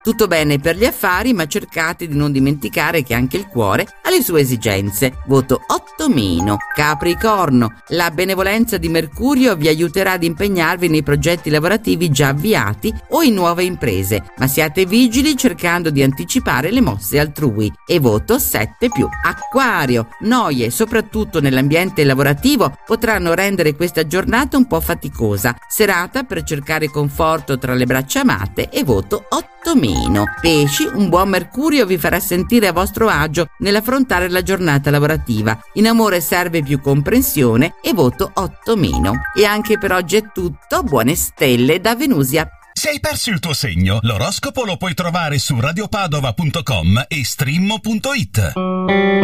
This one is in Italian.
Tutto bene per gli affari, ma cercate di non dimenticare che anche il cuore ha le sue esigenze. Voto 8-. Capricorno, la benevolenza di Mercurio vi aiuterà ad impegnarvi nei progetti lavorativi già avviati o in nuove imprese, ma siate vigili cercando di anticipare le mosse altrui. E voto 7+. Acquario, noie, soprattutto nell'ambiente lavorativo, potranno rendere questa giornata un po' faticosa. Serata per cercare conforto tra le braccia amate e voto 8-. Pesci, un buon Mercurio vi farà sentire a vostro agio nell'affrontare la giornata lavorativa. In amore serve più comprensione e voto 8-. E anche per oggi è tutto, buone stelle da Venusia. Se hai perso il tuo segno, l'oroscopo lo puoi trovare su radiopadova.com e stream.it.